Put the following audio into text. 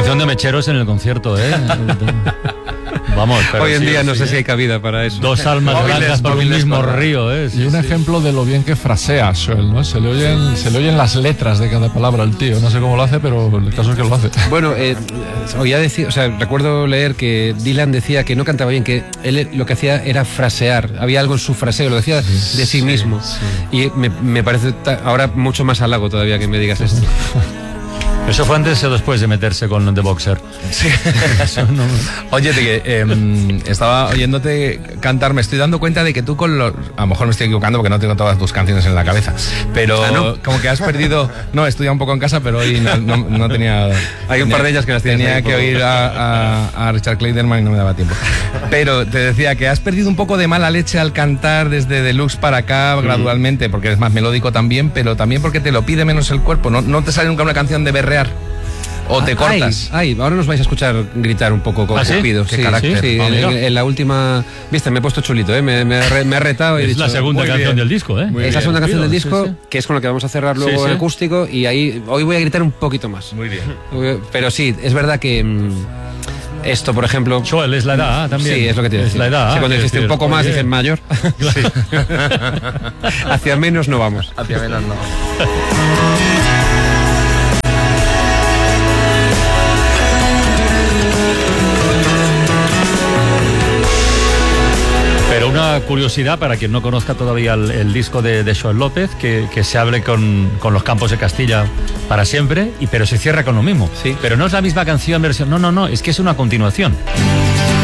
canción de mecheros en el concierto, ¿eh? Vamos, pero hoy en día no sé si hay cabida para eso. Dos almas blancas por un mismo río, ¿eh? Sí, y un ejemplo de lo bien que frasea Joel, ¿no? Se le oyen las letras de cada palabra al tío. No sé cómo lo hace, pero el caso es que lo hace. Bueno, oía decir, o sea, recuerdo leer que Dylan decía que no cantaba bien, que él lo que hacía era frasear. Había algo en su fraseo, lo decía de sí mismo. Sí. Y me parece ahora mucho más halago todavía que me digas esto. ¿Eso fue antes o después de meterse con The Boxer? Sí. Oye, estaba oyéndote cantar, me estoy dando cuenta de que tú a lo mejor me estoy equivocando porque no tengo todas tus canciones en la cabeza, pero ¿no? Como que has perdido... No, he estudiado un poco en casa, pero hoy no tenía... Hay un par de ellas que las tenía que oír a Richard Clayderman y no me daba tiempo. Pero te decía que has perdido un poco de mala leche al cantar desde Deluxe para acá gradualmente, porque eres más melódico también, pero también porque te lo pide menos el cuerpo. No te sale nunca una canción de berrear. ¿O te cortas? Ahora nos vais a escuchar gritar un poco con Cupido. ¿Sí? Carácter. Sí, en la última... Viste, me he puesto chulito, ¿eh? Me he retado y he dicho... Es la segunda canción del disco, ¿eh? Es la segunda canción del disco, que es con la que vamos a cerrar luego el acústico, y ahí hoy voy a gritar un poquito más. Muy bien. Pero sí, es verdad que... esto, por ejemplo... Joel, es la edad también. Sí, es lo que tiene que decir. Es la edad. Sí, cuando dijiste un poco más, dices mayor. Sí. Hacia menos no vamos. Hacia menos no. Pero una curiosidad para quien no conozca todavía el disco de Joel López, que se hable con los Campos de Castilla para siempre, pero se cierra con lo mismo. Sí. Pero no es la misma canción, versión. No, es que es una continuación.